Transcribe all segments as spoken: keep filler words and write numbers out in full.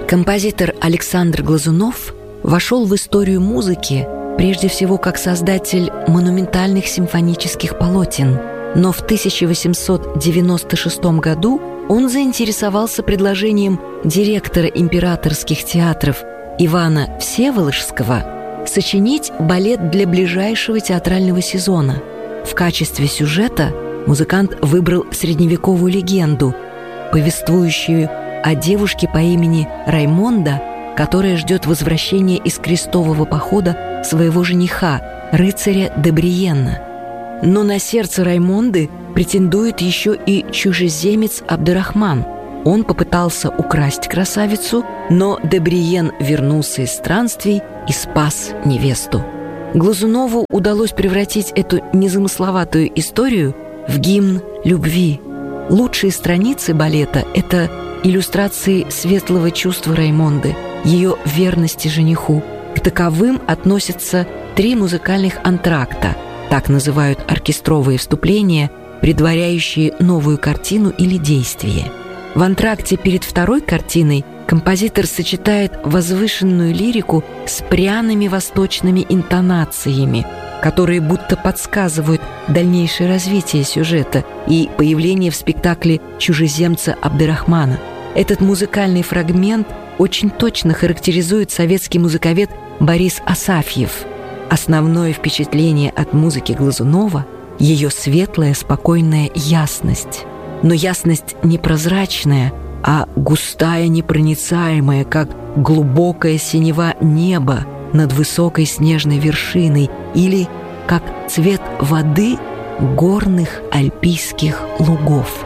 Композитор Александр Глазунов вошел в историю музыки прежде всего как создатель монументальных симфонических полотен, но в тысяча восемьсот девяносто шестом году он заинтересовался предложением директора императорских театров Ивана Всеволожского сочинить балет для ближайшего театрального сезона. В качестве сюжета музыкант выбрал средневековую легенду, повествующую о девушке по имени Раймонда, которая ждет возвращения из крестового похода своего жениха, рыцаря де Бриенна. Но на сердце Раймонды претендует еще и чужеземец Абдеррахман. Он попытался украсть красавицу, но де Бриен вернулся из странствий и спас невесту. Глазунову удалось превратить эту незамысловатую историю в гимн любви. Лучшие страницы балета — это иллюстрации светлого чувства Раймонды, ее верности жениху. К таковым относятся три музыкальных антракта, так называют оркестровые вступления, предваряющие новую картину или действие. В антракте перед второй картиной композитор сочетает возвышенную лирику с пряными восточными интонациями, которые будто подсказывают дальнейшее развитие сюжета и появление в спектакле чужеземца Абдеррахмана. Этот музыкальный фрагмент очень точно характеризует советский музыковед Борис Асафьев. Основное впечатление от музыки Глазунова — ее светлая, спокойная ясность. Но ясность не прозрачная, а густая, непроницаемая, как глубокая синева неба над высокой снежной вершиной или как цвет воды горных альпийских лугов.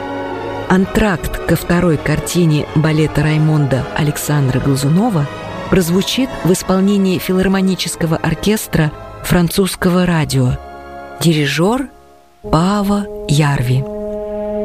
Антракт ко второй картине балета Раймонда Александра Глазунова прозвучит в исполнении филармонического оркестра французского радио. Дирижер Паavo Järvi.